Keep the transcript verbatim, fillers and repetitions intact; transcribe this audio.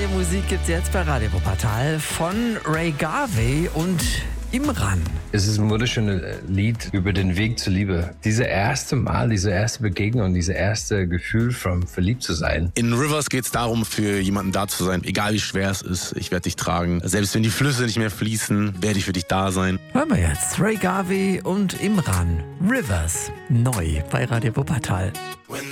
Neue Musik gibt's jetzt bei Radio Wuppertal von Ray Garvey und Imran. Es ist ein wunderschönes Lied über den Weg zur Liebe. Diese erste Mal, diese erste Begegnung, dieses erste Gefühl von verliebt zu sein. In Rivers geht es darum, für jemanden da zu sein, egal wie schwer es ist. Ich werde dich tragen. Selbst wenn die Flüsse nicht mehr fließen, werde ich für dich da sein. Hören wir jetzt Ray Garvey und Imran. Rivers, neu bei Radio Wuppertal.